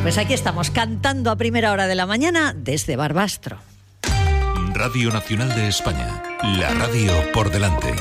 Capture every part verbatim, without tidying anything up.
Pues aquí estamos cantando a primera hora de la mañana desde Barbastro. Radio Nacional de España, la radio por delante.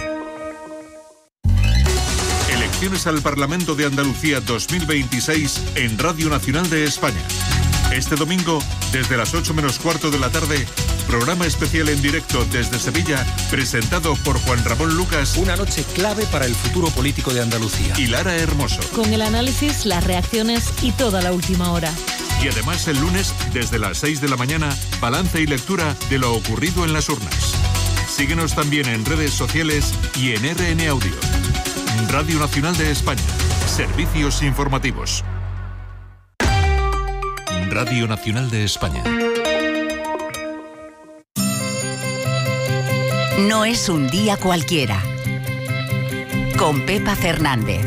Elecciones al Parlamento de Andalucía dos mil veintiséis en Radio Nacional de España. Este domingo, desde las ocho menos cuarto de la tarde, programa especial en directo desde Sevilla, presentado por Juan Ramón Lucas. Una noche clave para el futuro político de Andalucía. Y Lara Hermoso. Con el análisis, las reacciones y toda la última hora. Y además el lunes, desde las seis de la mañana, balance y lectura de lo ocurrido en las urnas. Síguenos también en redes sociales y en R N Audio. Radio Nacional de España. Servicios informativos. Radio Nacional de España. No es un día cualquiera. Con Pepa Fernández.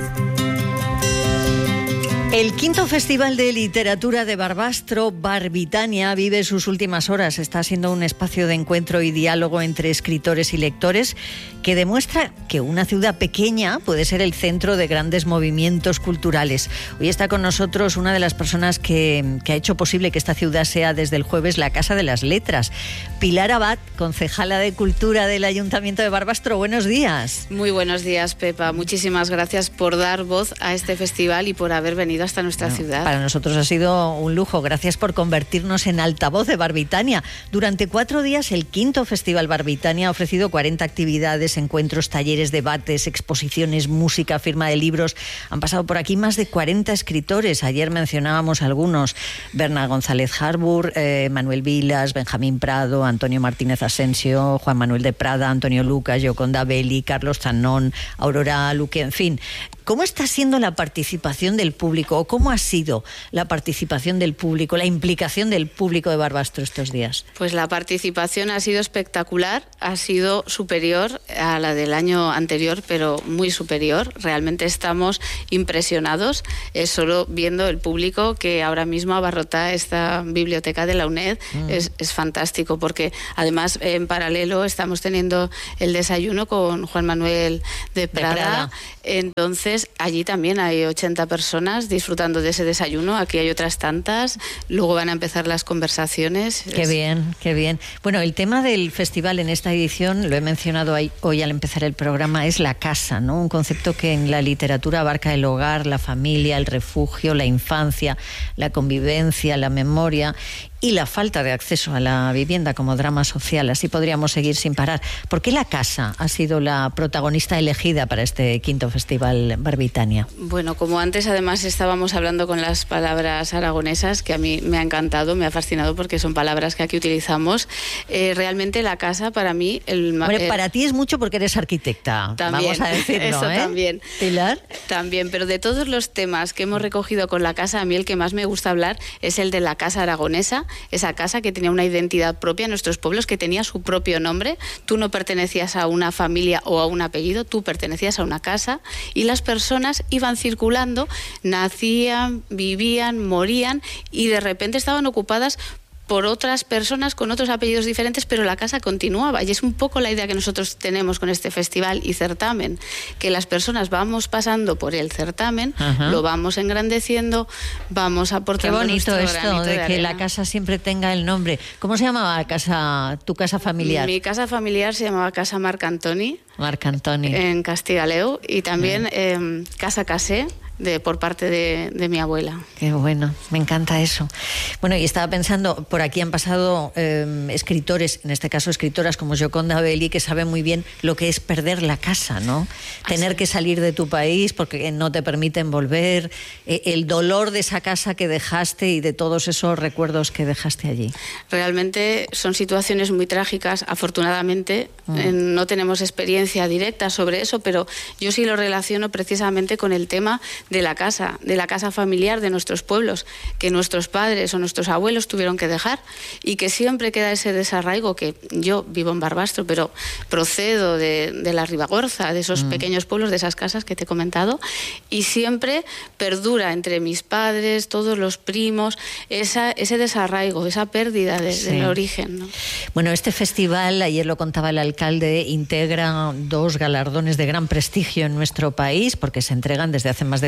El quinto Festival de Literatura de Barbastro, Barbitania, vive sus últimas horas. Está siendo un espacio de encuentro y diálogo entre escritores y lectores que demuestra que una ciudad pequeña puede ser el centro de grandes movimientos culturales. Hoy está con nosotros una de las personas que, que ha hecho posible que esta ciudad sea desde el jueves la Casa de las Letras. Pilar Abad, concejala de Cultura del Ayuntamiento de Barbastro. Buenos días. Muy buenos días, Pepa. Muchísimas gracias por dar voz a este festival y por haber venido hasta nuestra bueno, ciudad. Para nosotros ha sido un lujo. Gracias por convertirnos en altavoz de Barbitania. Durante cuatro días, el quinto Festival Barbitania ha ofrecido cuarenta actividades, encuentros, talleres, debates, exposiciones, música, firma de libros. Han pasado por aquí más de cuarenta escritores. Ayer mencionábamos algunos: Berna González Harbour, eh, Manuel Vilas, Benjamín Prado, Antonio Martínez Asensio, Juan Manuel de Prada, Antonio Lucas, Gioconda Belli, Carlos Zanón, Aurora Luque, en fin. ¿Cómo está siendo la participación del público o cómo ha sido la participación del público, la implicación del público de Barbastro estos días? Pues la participación ha sido espectacular, ha sido superior a la del año anterior, pero muy superior. Realmente estamos impresionados eh, solo viendo el público que ahora mismo abarrota esta biblioteca de la UNED. Mm. Es, es fantástico porque además en paralelo estamos teniendo el desayuno con Juan Manuel de Prada. De Prada. Entonces, allí también hay ochenta personas disfrutando de ese desayuno. Aquí hay otras tantas. Luego van a empezar las conversaciones. Qué es... bien, qué bien. Bueno, el tema del festival en esta edición, lo he mencionado hoy al empezar el programa, es la casa, ¿no? Un concepto que en la literatura abarca el hogar, la familia, el refugio, la infancia, la convivencia, la memoria y la falta de acceso a la vivienda como drama social. Así podríamos seguir sin parar. ¿Por qué la casa ha sido la protagonista elegida para este quinto Festival Barbitania? Bueno, como antes además estábamos hablando con las palabras aragonesas, que a mí me ha encantado, me ha fascinado porque son palabras que aquí utilizamos. Eh, realmente la casa para mí... El, Hombre, eh, para ti es mucho porque eres arquitecta, también, vamos a decirlo, eso ¿eh? también. ¿Pilar? También, pero de todos los temas que hemos recogido con la casa, a mí el que más me gusta hablar es el de la casa aragonesa. Esa casa que tenía una identidad propia en nuestros pueblos, que tenía su propio nombre. Tú no pertenecías a una familia o a un apellido, tú pertenecías a una casa y las personas iban circulando, nacían, vivían, morían y de repente estaban ocupadas por otras personas con otros apellidos diferentes, pero la casa continuaba. Y es un poco la idea que nosotros tenemos con este festival y certamen, que las personas vamos pasando por el certamen, ajá, lo vamos engrandeciendo, vamos aportando. Qué bonito esto de, de que la casa siempre tenga el nombre. ¿Cómo se llamaba la casa, tu casa familiar? Mi casa familiar se llamaba Casa Marc Antoni. Marc Antoni. En Castigaleu. Y también eh, Casa Casé, de, por parte de, de mi abuela. Qué bueno, me encanta eso. Bueno, y estaba pensando, por aquí han pasado eh, escritores, en este caso escritoras como Gioconda Belli, que saben muy bien lo que es perder la casa, ¿no? Así. Tener que salir de tu país porque no te permiten volver, eh, el dolor de esa casa que dejaste y de todos esos recuerdos que dejaste allí. Realmente son situaciones muy trágicas. Afortunadamente mm. eh, no tenemos experiencia directa sobre eso, pero yo sí lo relaciono precisamente con el tema de la casa, de la casa familiar de nuestros pueblos, que nuestros padres o nuestros abuelos tuvieron que dejar y que siempre queda ese desarraigo, que yo vivo en Barbastro, pero procedo de, de la Ribagorza, de esos mm. pequeños pueblos, de esas casas que te he comentado, y siempre perdura entre mis padres, todos los primos, esa, ese desarraigo, esa pérdida de, sí. del origen, ¿no? Bueno, este festival, ayer lo contaba el alcalde, integra dos galardones de gran prestigio en nuestro país, porque se entregan desde hace más de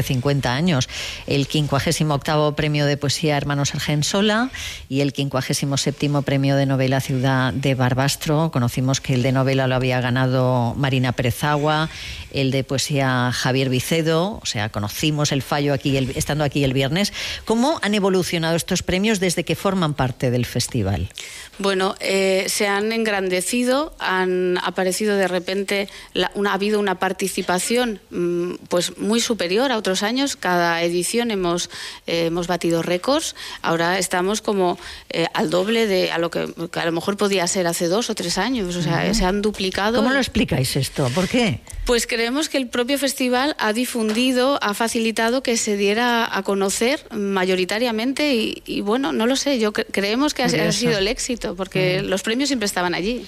cincuenta años. El quincuagésimo octavo Premio de Poesía Hermanos Argensola y el quincuagésimo séptimo Premio de Novela Ciudad de Barbastro. Conocimos que el de novela lo había ganado Marina Pérez Agua, el de poesía Javier Vicedo, o sea, conocimos el fallo aquí el, estando aquí el viernes. ¿Cómo han evolucionado estos premios desde que forman parte del festival? Bueno, eh, se han engrandecido, han aparecido de repente, la, una, ha habido una participación mmm, pues muy superior a otros años. Cada edición hemos, eh, hemos batido récords. Ahora estamos como eh, al doble de a lo que, que a lo mejor podía ser hace dos o tres años. O sea, uh-huh. se han duplicado. ¿Cómo lo explicáis esto? ¿Por qué? Pues creemos que el propio festival ha difundido, ha facilitado que se diera a conocer mayoritariamente y, y bueno, no lo sé, yo cre- creemos que ha, ha sido el éxito, porque mm. los premios siempre estaban allí.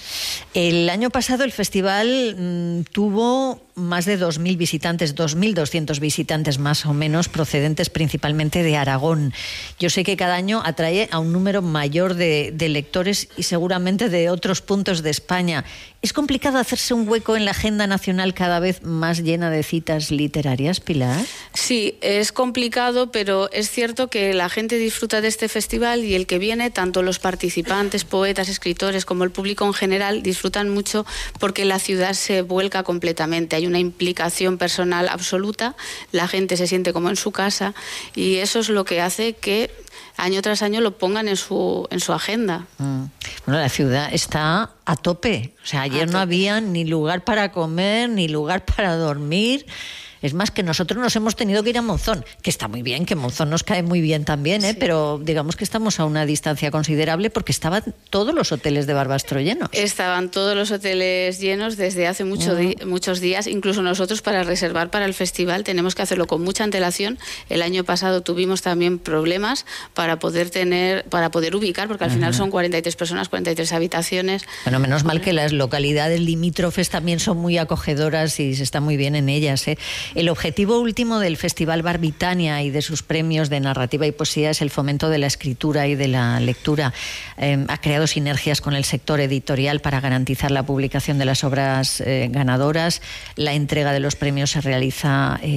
El año pasado el festival mmm, tuvo más de dos mil visitantes, dos mil doscientos visitantes más o menos, procedentes principalmente de Aragón. Yo sé que cada año atrae a un número mayor de, de lectores y seguramente de otros puntos de España. ¿Es complicado hacerse un hueco en la agenda nacional cada vez más llena de citas literarias, Pilar? Sí, es complicado, pero es cierto que la gente disfruta de este festival y el que viene, tanto los participantes, poetas, escritores, como el público en general, disfrutan mucho porque la ciudad se vuelca completamente. Hay una implicación personal absoluta, la gente se siente como en su casa y eso es lo que hace que año tras año lo pongan en su en su agenda. Mm. Bueno, la ciudad está a tope. O sea, ayer no había ni lugar para comer, ni lugar para dormir. Es más, que nosotros nos hemos tenido que ir a Monzón, que está muy bien, que Monzón nos cae muy bien también, ¿eh? Sí. Pero digamos que estamos a una distancia considerable porque estaban todos los hoteles de Barbastro llenos. Estaban todos los hoteles llenos desde hace mucho di- muchos días. Incluso nosotros, para reservar para el festival, tenemos que hacerlo con mucha antelación. El año pasado tuvimos también problemas para poder tener, para poder ubicar, porque al Ajá. final son cuarenta y tres personas, cuarenta y tres habitaciones. Bueno, menos mal que las localidades limítrofes también son muy acogedoras y se está muy bien en ellas, ¿eh? El objetivo último del Festival Barbitania y de sus premios de narrativa y poesía es el fomento de la escritura y de la lectura. Eh, ha creado sinergias con el sector editorial para garantizar la publicación de las obras eh, ganadoras. La entrega de los premios se realiza eh,